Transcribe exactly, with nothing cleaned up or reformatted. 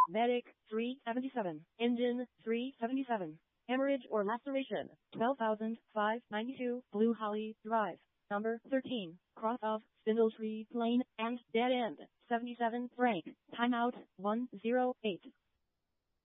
Medic, three seventy-seven. Engine, three seventy-seven. Hemorrhage or laceration, twelve thousand five hundred ninety-two. Blue Holly Drive. Number thirteen. Cross of Spindletree Lane and Dead End. seventy-seven Frank. Timeout, one oh eight.